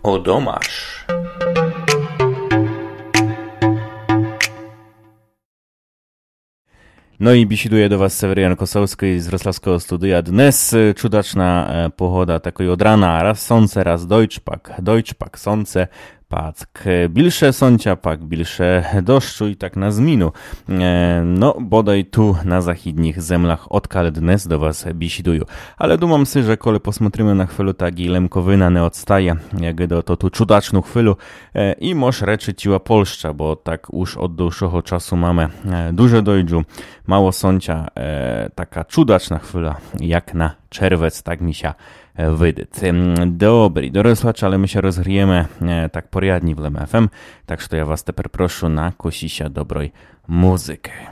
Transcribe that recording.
Odomasz. No i bisiduję do Was Seweryjan Kosowski z Wrocławskiego studia. Dnes čudačná pohoda, takový od rana, raz sonce, raz dojčpak, sonce, pack. Bilsze soncia, pak bilsze deszczu i tak na zminu. No, bodaj tu na zachidnich zemlach odkal dnes do Was bisiduju. Ale dumam si, że kole posмотрimy na chwilu, tak i lemkowina nie odstaje, jak do to tu čudačnu chwilu i moż reczy ciła Polszcza, bo tak już od dłuższego czasu mamy duże dojdżu, mało soncia, taka čudačna chwila, jak na czerwec, tak mi się wydyt. Dobry, dorosłacz, ale my się rozgrijemy tak porядni w LMFM, tak że ja was teper proszę na kosisia dobrej muzykę.